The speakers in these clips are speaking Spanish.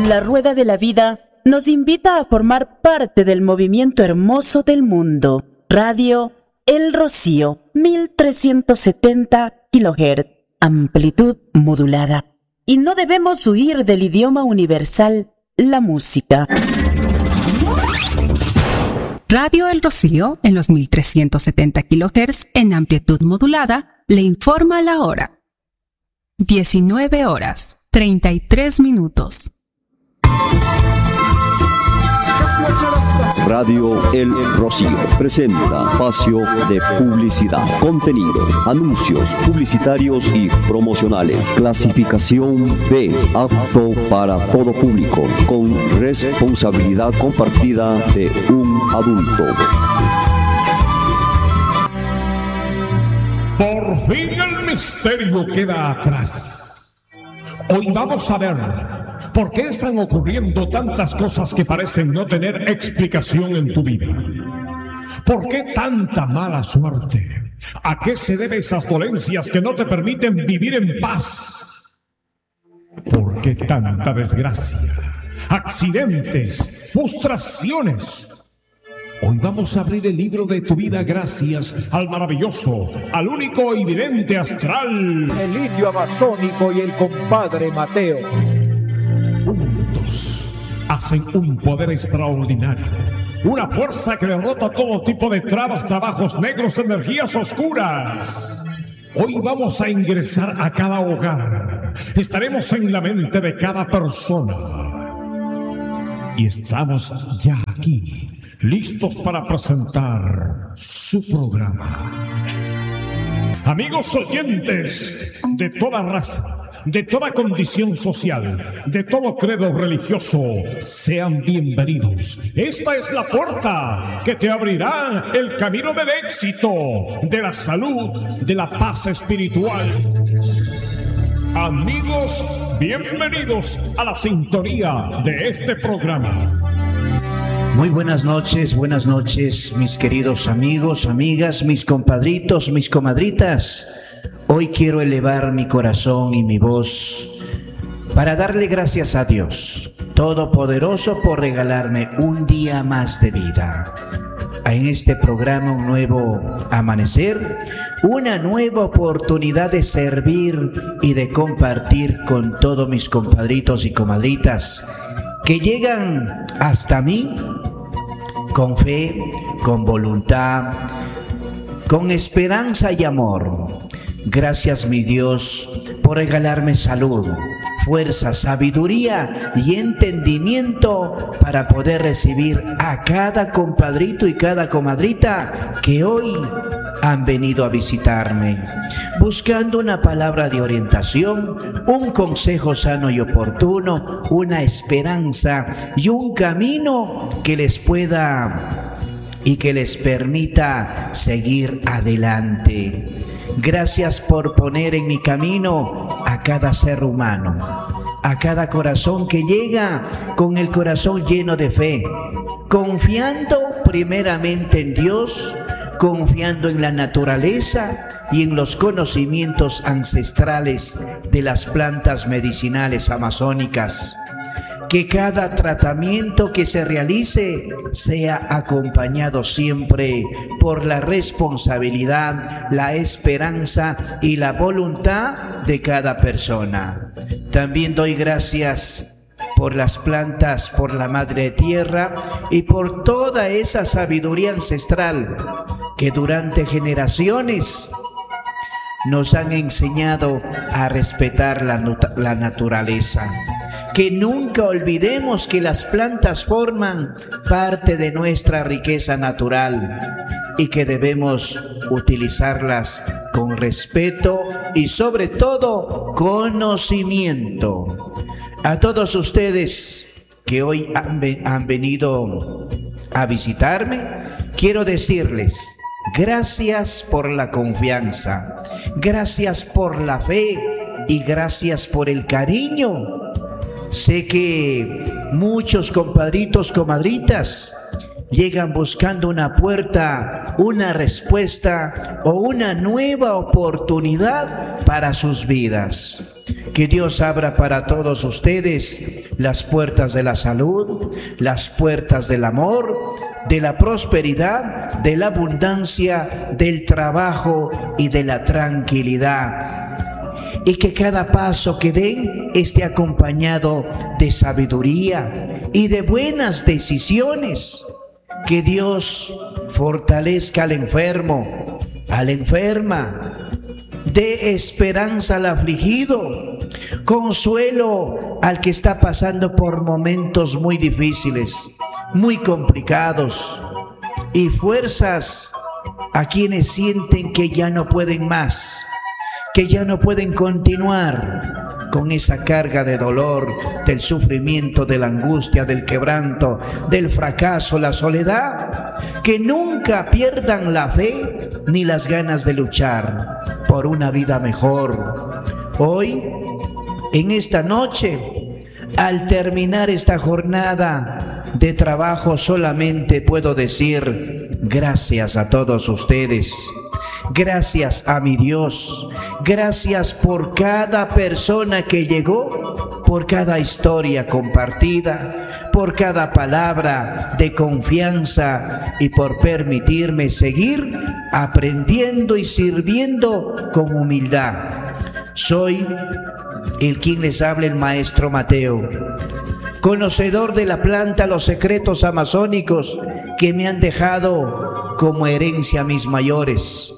La rueda de la vida nos invita a formar parte del movimiento hermoso del mundo. Radio El Rocío, 1370 kHz, amplitud modulada. Y no debemos huir del idioma universal, la música. Radio El Rocío, en los 1370 kHz, en amplitud modulada, le informa la hora. 19 horas, 33 minutos. Radio El Rocío presenta espacio de publicidad, contenido, anuncios publicitarios y promocionales. Clasificación B, apto para todo público, con responsabilidad compartida de un adulto. Por fin el misterio queda atrás. Hoy vamos a ver por qué están ocurriendo tantas cosas que parecen no tener explicación en tu vida. ¿Por qué tanta mala suerte? ¿A qué se deben esas dolencias que no te permiten vivir en paz? ¿Por qué tanta desgracia? Accidentes, frustraciones. Hoy vamos a abrir el libro de tu vida gracias al maravilloso, al único y vidente astral, el indio amazónico y el compadre Mateo. Juntos hacen un poder extraordinario, una fuerza que derrota todo tipo de trabas, trabajos negros, energías oscuras. Hoy vamos a ingresar a cada hogar, estaremos en la mente de cada persona y estamos ya aquí, listos para presentar su programa. Amigos oyentes de toda raza, de toda condición social, de todo credo religioso, sean bienvenidos. Esta es la puerta que te abrirá el camino del éxito, de la salud, de la paz espiritual. Amigos, bienvenidos a la sintonía de este programa. Muy buenas noches, mis queridos amigos, amigas, mis compadritos, mis comadritas. Hoy quiero elevar mi corazón y mi voz para darle gracias a Dios Todopoderoso por regalarme un día más de vida. En este programa un nuevo amanecer, una nueva oportunidad de servir y de compartir con todos mis compadritos y comadritas que llegan hasta mí con fe, con voluntad, con esperanza y amor. Gracias, mi Dios, por regalarme salud, fuerza, sabiduría y entendimiento para poder recibir a cada compadrito y cada comadrita que hoy han venido a visitarme, buscando una palabra de orientación, un consejo sano y oportuno, una esperanza y un camino que les pueda y que les permita seguir adelante. Gracias por poner en mi camino a cada ser humano, a cada corazón que llega con el corazón lleno de fe, confiando primeramente en Dios, confiando en la naturaleza y en los conocimientos ancestrales de las plantas medicinales amazónicas. Que cada tratamiento que se realice sea acompañado siempre por la responsabilidad, la esperanza y la voluntad de cada persona. También doy gracias por las plantas, por la madre tierra y por toda esa sabiduría ancestral que durante generaciones nos han enseñado a respetar la naturaleza. Que nunca olvidemos que las plantas forman parte de nuestra riqueza natural y que debemos utilizarlas con respeto y sobre todo conocimiento. A todos ustedes que hoy han venido a visitarme, quiero decirles gracias por la confianza, gracias por la fe y gracias por el cariño. Sé que muchos compadritos, comadritas llegan buscando una puerta, una respuesta o una nueva oportunidad para sus vidas. Que Dios abra para todos ustedes las puertas de la salud, las puertas del amor, de la prosperidad, de la abundancia, del trabajo y de la tranquilidad. Y que cada paso que den esté acompañado de sabiduría y de buenas decisiones. Que Dios fortalezca al enfermo, a la enferma, dé esperanza al afligido, consuelo al que está pasando por momentos muy difíciles, muy complicados, y fuerzas a quienes sienten que ya no pueden más, que ya no pueden continuar con esa carga de dolor, del sufrimiento, de la angustia, del quebranto, del fracaso, la soledad. Que nunca pierdan la fe ni las ganas de luchar por una vida mejor. Hoy, en esta noche, al terminar esta jornada de trabajo, solamente puedo decir gracias a todos ustedes. Gracias a mi Dios, gracias por cada persona que llegó, por cada historia compartida, por cada palabra de confianza y por permitirme seguir aprendiendo y sirviendo con humildad. Soy el quien les habla, el maestro Mateo, conocedor de la planta, los secretos amazónicos que me han dejado como herencia mis mayores.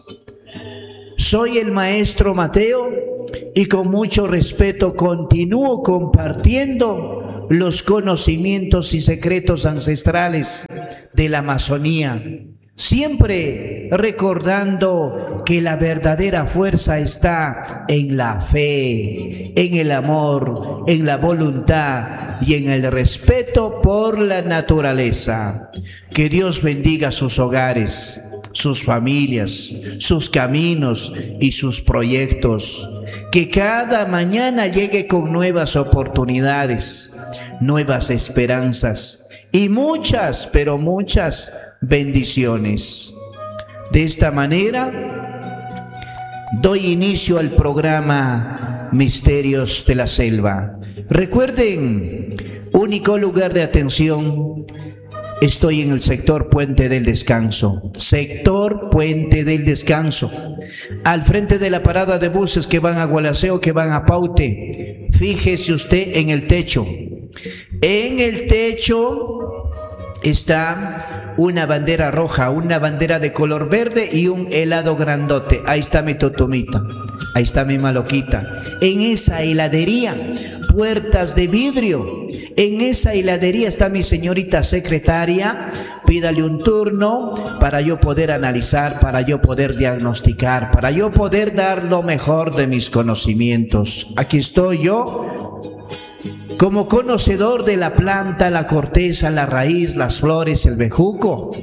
Soy el maestro Mateo y con mucho respeto continúo compartiendo los conocimientos y secretos ancestrales de la Amazonía, siempre recordando que la verdadera fuerza está en la fe, en el amor, en la voluntad y en el respeto por la naturaleza. Que Dios bendiga sus hogares, sus familias, sus caminos y sus proyectos. Que cada mañana llegue con nuevas oportunidades, nuevas esperanzas y muchas, pero muchas bendiciones. De esta manera doy inicio al programa Misterios de la Selva. Recuerden, único lugar de atención. Estoy en el sector Puente del Descanso, sector Puente del Descanso, al frente de la parada de buses que van a Gualaceo, que van a Paute. Fíjese usted en el techo. En el techo está una bandera roja, una bandera de color verde y un helado grandote. Ahí está mi totomita, ahí está mi maloquita. En esa heladería, puertas de vidrio. En esa heladería está mi señorita secretaria. Pídale un turno para yo poder analizar, para yo poder diagnosticar, para yo poder dar lo mejor de mis conocimientos. Aquí estoy yo como conocedor de la planta, la corteza, la raíz, las flores, el bejuco.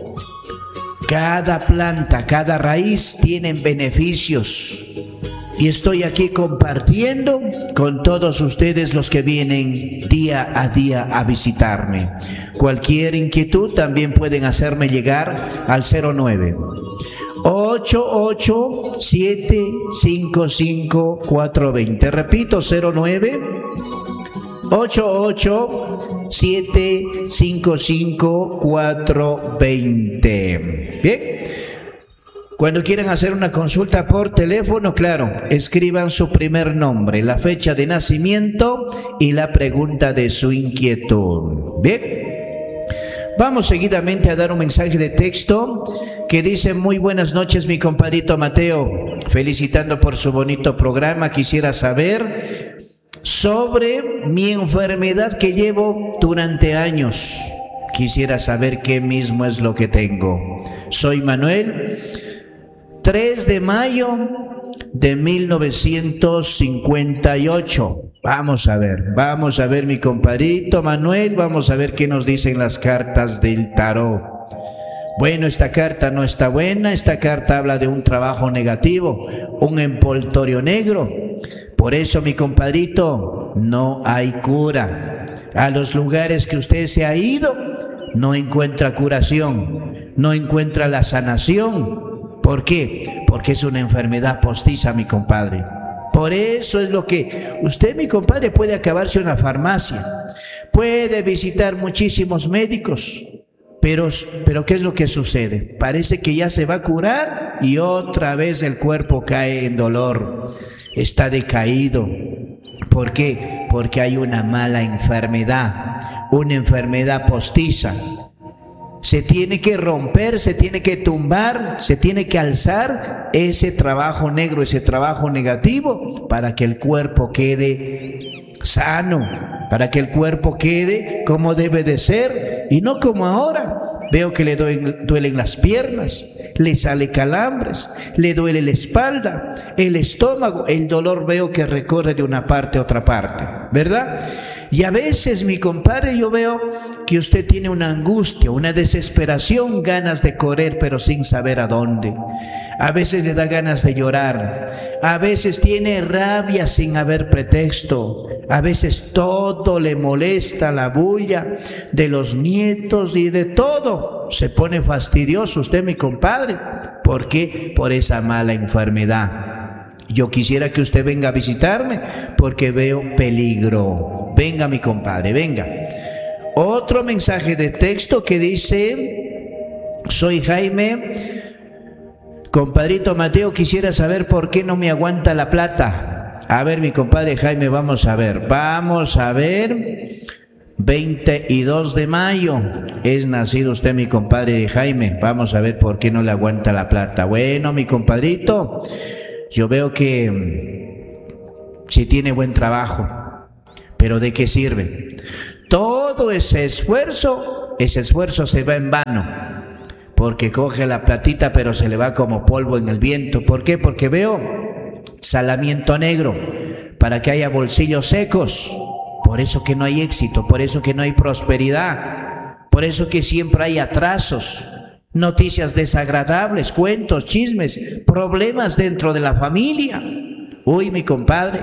Cada planta, cada raíz tienen beneficios. Y estoy aquí compartiendo con todos ustedes los que vienen día a día a visitarme. Cualquier inquietud también pueden hacerme llegar al 09 88-755-420. Repito, 09 88-755-420. Bien. Cuando quieran hacer una consulta por teléfono, claro, escriban su primer nombre, la fecha de nacimiento y la pregunta de su inquietud. Bien, vamos seguidamente a dar un mensaje de texto que dice: muy buenas noches, mi compadrito Mateo, felicitando por su bonito programa. Quisiera saber sobre mi enfermedad que llevo durante años. Quisiera saber qué mismo es lo que tengo. Soy Manuel. 3 de mayo de 1958. Vamos a ver mi compadrito Manuel, vamos a ver qué nos dicen las cartas del tarot. Bueno, esta carta no está buena, esta carta habla de un trabajo negativo, un envoltorio negro. Por eso, mi compadrito, no hay cura. A los lugares que usted se ha ido, no encuentra curación, no encuentra la sanación. ¿Por qué? Porque es una enfermedad postiza, mi compadre. Por eso es lo que usted, mi compadre, puede acabarse una farmacia, puede visitar muchísimos médicos, pero ¿qué es lo que sucede? Parece que ya se va a curar y otra vez el cuerpo cae en dolor, está decaído. ¿Por qué? Porque hay una mala enfermedad, una enfermedad postiza. Se tiene que romper, se tiene que tumbar, se tiene que alzar ese trabajo negro, ese trabajo negativo, para que el cuerpo quede sano, para que el cuerpo quede como debe de ser y no como ahora. Veo que le duelen las piernas, le sale calambres, le duele la espalda, el estómago, el dolor veo que recorre de una parte a otra parte, ¿verdad? Y a veces, mi compadre, yo veo que usted tiene una angustia, una desesperación, ganas de correr pero sin saber a dónde. A veces le da ganas de llorar, a veces tiene rabia sin haber pretexto, a veces todo le molesta, la bulla de los nietos y de todo. Se pone fastidioso usted, mi compadre. ¿Por qué? Por esa mala enfermedad. Yo quisiera que usted venga a visitarme porque veo peligro. Venga, mi compadre, venga. Otro mensaje de texto que dice: soy Jaime. Compadrito Mateo, quisiera saber por qué no me aguanta la plata. A ver, mi compadre Jaime, vamos a ver. 22 de mayo es nacido usted, mi compadre Jaime. Vamos a ver por qué no le aguanta la plata. Bueno, mi compadrito, yo veo que sí tiene buen trabajo, pero ¿de qué sirve? Todo ese esfuerzo se va en vano, porque coge la platita pero se le va como polvo en el viento. ¿Por qué? Porque veo salamiento negro, para que haya bolsillos secos. Por eso que no hay éxito, por eso que no hay prosperidad, por eso que siempre hay atrasos, noticias desagradables, cuentos, chismes, problemas dentro de la familia. Uy, mi compadre,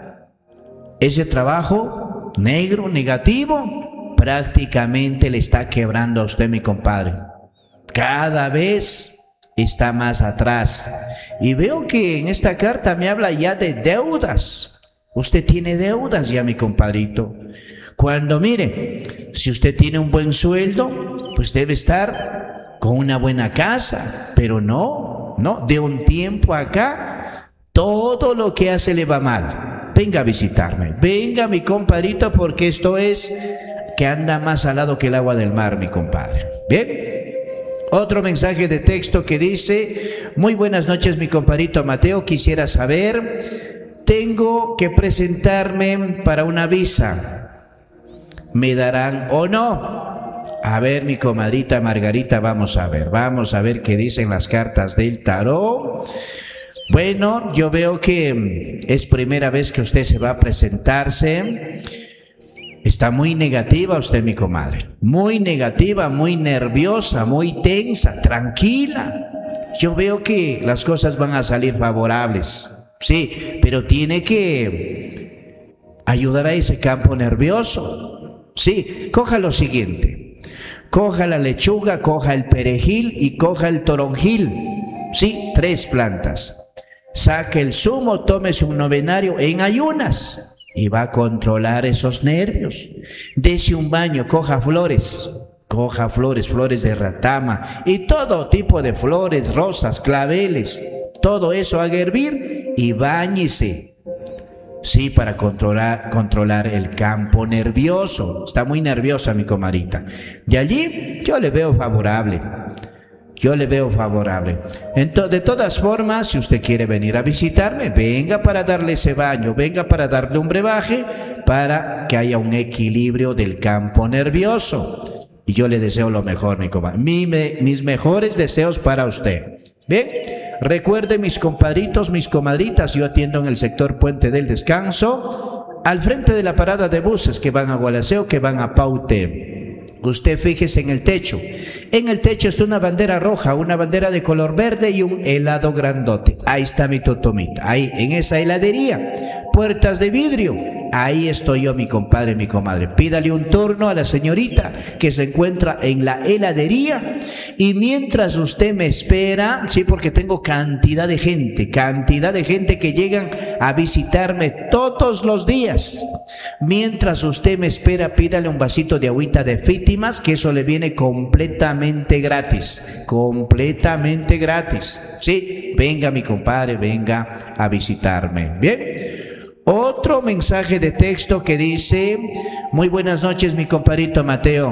ese trabajo negro, negativo, prácticamente le está quebrando a usted, mi compadre. Cada vez está más atrás. Y veo que en esta carta me habla ya de deudas. Usted tiene deudas ya, mi compadrito. Cuando, mire, si usted tiene un buen sueldo, pues debe estar con una buena casa. Pero no, de un tiempo acá, todo lo que hace le va mal. Venga a visitarme, venga, mi compadrito, porque esto es que anda más salado que el agua del mar, mi compadre. Bien. Otro mensaje de texto que dice: muy buenas noches, mi compadrito Mateo, quisiera saber, tengo que presentarme para una visa, ¿me darán o no? A ver, mi comadrita Margarita, vamos a ver qué dicen las cartas del tarot. Bueno, yo veo que es primera vez que usted se va a presentarse. Está muy negativa usted, mi comadre, muy negativa, muy nerviosa, muy tensa, tranquila. Yo veo que las cosas van a salir favorables, sí, pero tiene que ayudar a ese campo nervioso. Sí, coja lo siguiente: coja la lechuga, coja el perejil y coja el toronjil. Sí, 3 plantas. Saque el zumo, tómese un novenario en ayunas y va a controlar esos nervios. Dese un baño, coja flores, flores de ratama y todo tipo de flores, rosas, claveles, todo eso haga hervir y báñese. Sí, para controlar el campo nervioso. Está muy nerviosa mi comadrita. Y allí yo le veo favorable. Entonces, de todas formas, si usted quiere venir a visitarme, venga para darle ese baño, venga para darle un brebaje, para que haya un equilibrio del campo nervioso. Y yo le deseo lo mejor, mi comadre. Mis mejores deseos para usted. Bien, recuerde, mis compadritos, mis comadritas, yo atiendo en el sector Puente del Descanso, al frente de la parada de buses que van a Gualaceo, que van a Paute. Usted fíjese en el techo. En el techo está una bandera roja, una bandera de color verde y un helado grandote. Ahí está mi totomita, ahí en esa heladería. Puertas de vidrio, ahí estoy yo, mi compadre, mi comadre. Pídale un turno a la señorita que se encuentra en la heladería y mientras usted me espera, sí, porque tengo cantidad de gente que llegan a visitarme todos los días. Mientras usted me espera, pídale un vasito de agüita de Fítimas, que eso le viene completamente gratis, sí, venga mi compadre, venga a visitarme. Bien, otro mensaje de texto que dice: muy buenas noches mi compadrito Mateo,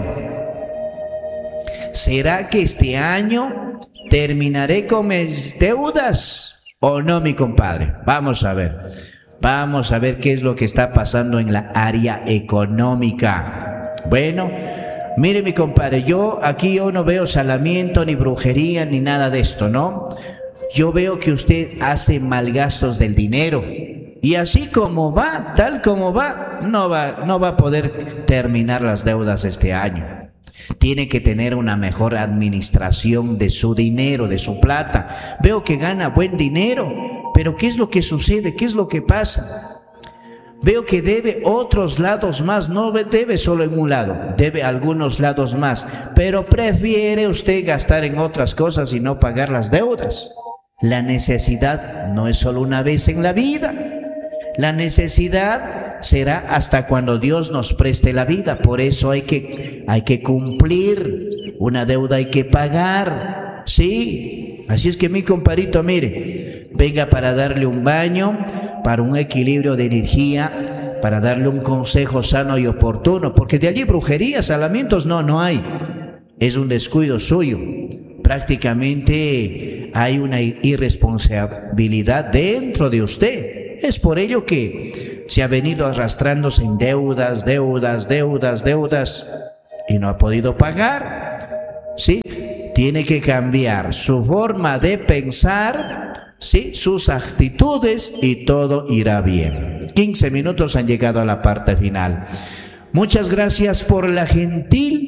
¿será que este año terminaré con mis deudas o no, mi compadre? Vamos a ver qué es lo que está pasando en la área económica. Bueno, mire mi compadre, yo no veo salamiento, ni brujería, ni nada de esto, ¿no? Yo veo que usted hace malgastos del dinero. Y así como va, tal como va, no va a poder terminar las deudas este año. Tiene que tener una mejor administración de su dinero, de su plata. Veo que gana buen dinero, pero ¿qué es lo que sucede? ¿Qué es lo que pasa? Veo que debe otros lados más, no debe solo en un lado, debe algunos lados más, pero prefiere usted gastar en otras cosas y no pagar las deudas. La necesidad no es solo una vez en la vida, la necesidad será hasta cuando Dios nos preste la vida. Por eso hay que cumplir, una deuda hay que pagar, ¿sí? Así es que mi compadrito, mire, venga para darle un baño, para un equilibrio de energía, para darle un consejo sano y oportuno, porque de allí brujerías, salamientos no hay, es un descuido suyo. Prácticamente hay una irresponsabilidad dentro de usted. Es por ello que se ha venido arrastrándose en deudas y no ha podido pagar. ¿Sí? Tiene que cambiar su forma de pensar, ¿sí?, sus actitudes, y todo irá bien. 15 minutos han llegado a la parte final. Muchas gracias por la gentil